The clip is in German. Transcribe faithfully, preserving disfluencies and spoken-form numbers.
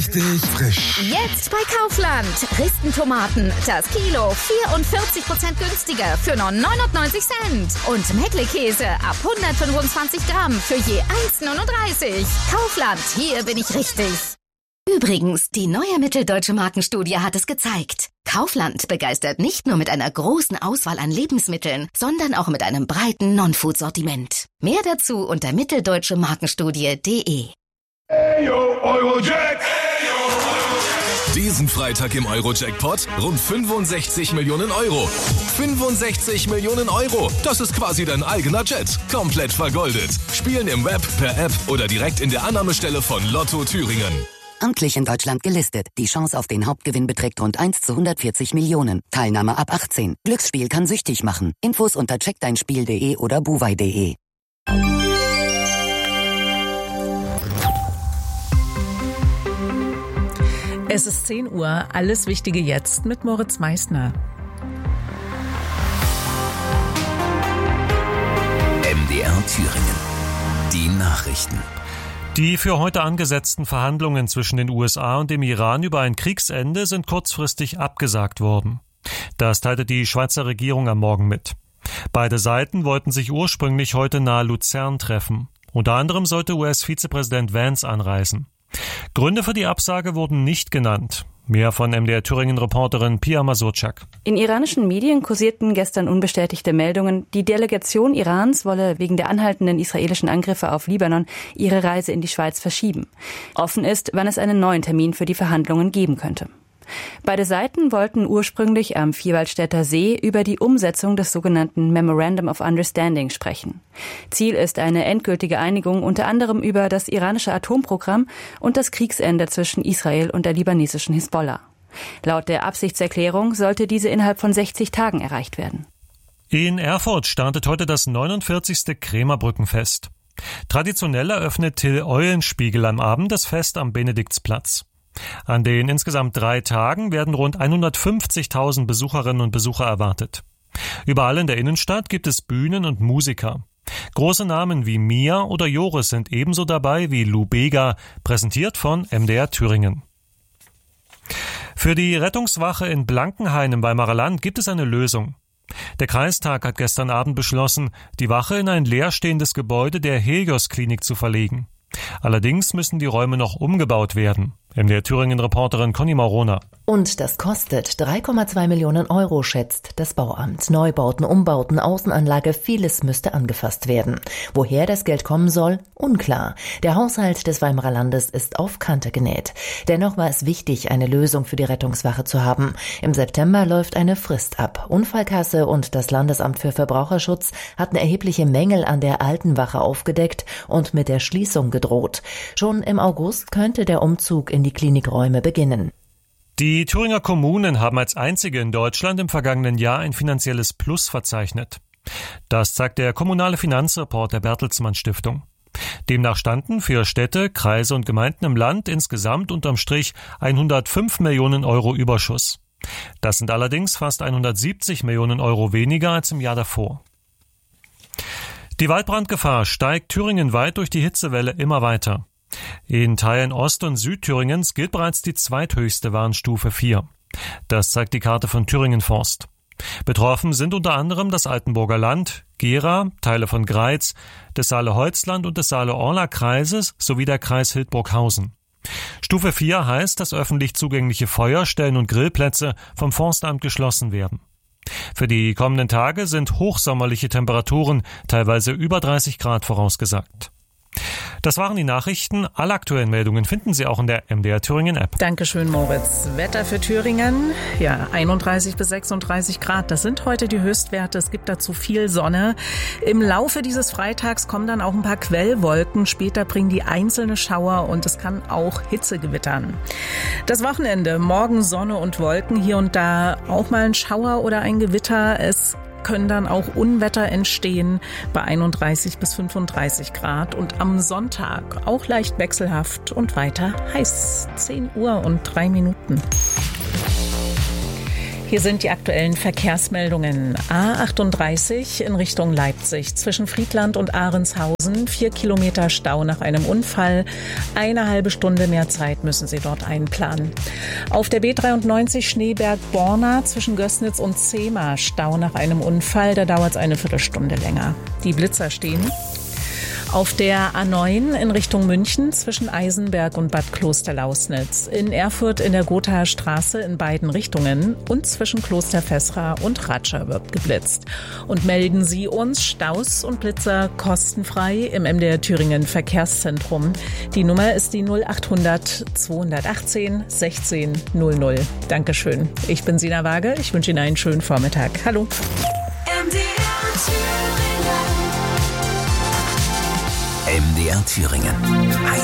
Richtig frisch. Jetzt bei Kaufland. Ristentomaten. Das Kilo vierundvierzig Prozent günstiger für nur neunundneunzig Cent. Und Meckle-Käse ab hundertfünfundzwanzig Gramm für je eins Komma neununddreißig. Kaufland, hier bin ich richtig. Übrigens, die neue Mitteldeutsche Markenstudie hat es gezeigt. Kaufland begeistert nicht nur mit einer großen Auswahl an Lebensmitteln, sondern auch mit einem breiten Non-Food-Sortiment. Mehr dazu unter mitteldeutsche markenstudie punkt de. Hey yo, Eurojack! Diesen Freitag im Euro-Jackpot rund fünfundsechzig Millionen Euro. fünfundsechzig Millionen Euro. Das ist quasi dein eigener Jet. Komplett vergoldet. Spielen im Web, per App oder direkt in der Annahmestelle von Lotto Thüringen. Amtlich in Deutschland gelistet. Die Chance auf den Hauptgewinn beträgt rund eins zu hundertvierzig Millionen. Teilnahme ab achtzehn. Glücksspiel kann süchtig machen. Infos unter check dein spiel punkt de oder buwei punkt de. Es ist zehn Uhr, alles Wichtige jetzt mit Moritz Meissner. M D R Thüringen. Die Nachrichten. Die für heute angesetzten Verhandlungen zwischen den U S A und dem Iran über ein Kriegsende sind kurzfristig abgesagt worden. Das teilte die Schweizer Regierung am Morgen mit. Beide Seiten wollten sich ursprünglich heute nahe Luzern treffen. Unter anderem sollte U S-Vizepräsident Vance anreisen. Gründe für die Absage wurden nicht genannt. Mehr von M D R Thüringen-Reporterin Pia Masurczak. In iranischen Medien kursierten gestern unbestätigte Meldungen, die Delegation Irans wolle wegen der anhaltenden israelischen Angriffe auf Libanon ihre Reise in die Schweiz verschieben. Offen ist, wann es einen neuen Termin für die Verhandlungen geben könnte. Beide Seiten wollten ursprünglich am Vierwaldstätter See über die Umsetzung des sogenannten Memorandum of Understanding sprechen. Ziel ist eine endgültige Einigung unter anderem über das iranische Atomprogramm und das Kriegsende zwischen Israel und der libanesischen Hisbollah. Laut der Absichtserklärung sollte diese innerhalb von sechzig Tagen erreicht werden. In Erfurt startet heute das neunundvierzigste Krämerbrückenfest. Traditionell eröffnet Till Eulenspiegel am Abend das Fest am Benediktsplatz. An den insgesamt drei Tagen werden rund hundertfünfzigtausend Besucherinnen und Besucher erwartet. Überall in der Innenstadt gibt es Bühnen und Musiker. Große Namen wie Mia oder Joris sind ebenso dabei wie Lou Bega, präsentiert von M D R Thüringen. Für die Rettungswache in Blankenhain im Weimarer Land gibt es eine Lösung. Der Kreistag hat gestern Abend beschlossen, die Wache in ein leerstehendes Gebäude der Helios-Klinik zu verlegen. Allerdings müssen die Räume noch umgebaut werden. M D R Thüringen-Reporterin Conny Marona. Und das kostet drei Komma zwei Millionen Euro, schätzt das Bauamt. Neubauten, Umbauten, Außenanlage, vieles müsste angefasst werden. Woher das Geld kommen soll? Unklar. Der Haushalt des Weimarer Landes ist auf Kante genäht. Dennoch war es wichtig, eine Lösung für die Rettungswache zu haben. Im September läuft eine Frist ab. Unfallkasse und das Landesamt für Verbraucherschutz hatten erhebliche Mängel an der alten Wache aufgedeckt und mit der Schließung gedroht. Schon im August könnte der Umzug in die Klinikräume beginnen. Die Thüringer Kommunen haben als einzige in Deutschland im vergangenen Jahr ein finanzielles Plus verzeichnet. Das zeigt der kommunale Finanzreport der Bertelsmann Stiftung. Demnach standen für Städte, Kreise und Gemeinden im Land insgesamt unterm Strich hundertfünf Millionen Euro Überschuss. Das sind allerdings fast hundertsiebzig Millionen Euro weniger als im Jahr davor. Die Waldbrandgefahr steigt thüringenweit durch die Hitzewelle immer weiter. In Teilen Ost- und Südthüringens gilt bereits die zweithöchste Warnstufe vier. Das zeigt die Karte von Thüringen Forst. Betroffen sind unter anderem das Altenburger Land, Gera, Teile von Greiz, des Saale-Holzland und des Saale-Orla-Kreises sowie der Kreis Hildburghausen. Stufe vier heißt, dass öffentlich zugängliche Feuerstellen und Grillplätze vom Forstamt geschlossen werden. Für die kommenden Tage sind hochsommerliche Temperaturen, teilweise über dreißig Grad vorausgesagt. Das waren die Nachrichten. Alle aktuellen Meldungen finden Sie auch in der M D R Thüringen App. Dankeschön, Moritz. Wetter für Thüringen, ja, einunddreißig bis sechsunddreißig Grad. Das sind heute die Höchstwerte. Es gibt dazu viel Sonne. Im Laufe dieses Freitags kommen dann auch ein paar Quellwolken. Später bringen die einzelne Schauer und es kann auch Hitze gewittern. Das Wochenende, morgen Sonne und Wolken. Hier und da auch mal ein Schauer oder ein Gewitter. Es können dann auch Unwetter entstehen bei einunddreißig bis fünfunddreißig Grad und am Sonntag auch leicht wechselhaft und weiter heiß. zehn Uhr und drei Minuten. Hier sind die aktuellen Verkehrsmeldungen. A achtunddreißig in Richtung Leipzig zwischen Friedland und Ahrenshausen. Vier Kilometer Stau nach einem Unfall. Eine halbe Stunde mehr Zeit müssen Sie dort einplanen. Auf der B dreiundneunzig Schneeberg-Borna zwischen Gößnitz und Zehma. Stau nach einem Unfall. Da dauert es eine Viertelstunde länger. Die Blitzer stehen. Auf der A neun in Richtung München zwischen Eisenberg und Bad Klosterlausnitz. In Erfurt in der Gothaer Straße in beiden Richtungen und zwischen Kloster Fessra und Ratscha wird geblitzt. Und melden Sie uns Staus und Blitzer kostenfrei im M D R Thüringen Verkehrszentrum. Die Nummer ist die null achthundert zweihundertachtzehn sechzehn null null. Dankeschön. Ich bin Sina Waage. Ich wünsche Ihnen einen schönen Vormittag. Hallo. M D R Thüringen. M D R Thüringen.